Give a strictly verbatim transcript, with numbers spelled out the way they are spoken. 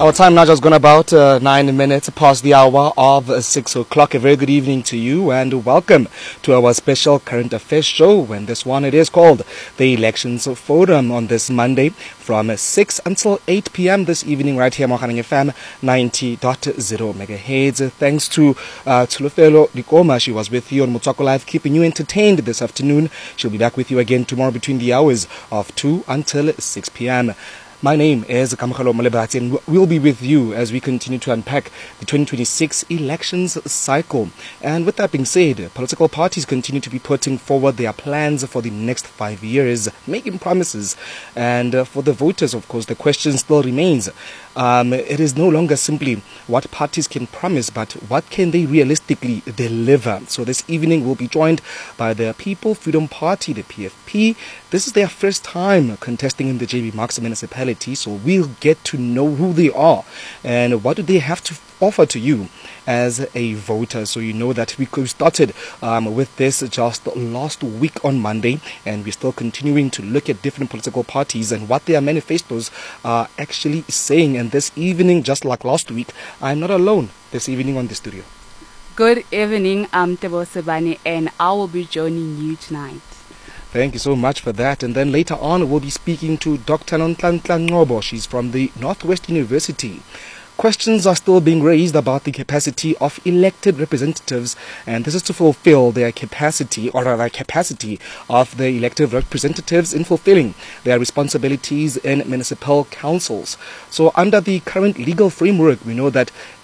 Our time now just gone about uh, nine minutes past the hour of uh, six o'clock. A very good evening to you and welcome to our special current affairs show. And this one, it is called the Elections Forum on this Monday from six until eight p.m. this evening right here on Mohaneng F M ninety point zero megahertz. Thanks to uh, Tulufelo Likoma. She was with you on Motswako Live, keeping you entertained this afternoon. She'll be back with you again tomorrow between the hours of two until six p.m. My name is Kamkhalo Malebati, and we'll be with you as we continue to unpack the twenty twenty-six elections cycle. And with that being said, political parties continue to be putting forward their plans for the next five years, making promises. And uh, for the voters, of course, the question still remains. Um, it is no longer simply what parties can promise, but what can they realistically deliver. So this evening we'll be joined by the People Freedom Party, the P F P. This is their first time contesting in the J B Marks municipality, so we'll get to know who they are and what do they have to offer to you as a voter. So you know that we started um, with this just last week on Monday, and we're still continuing to look at different political parties and what their manifestos are actually saying. And this evening, just like last week, I'm not alone this evening on the studio. Good evening, I'm Tebo Sebani, and I will be joining you tonight. Thank you so much for that. And then later on, we'll be speaking to Doctor Nonhlanhla Ngcobo. She's from the Northwest University. Questions are still being raised about the capacity of elected representatives, and this is to fulfill their capacity, or rather capacity of the elected representatives in fulfilling their responsibilities in municipal councils. So under the current legal framework, we know that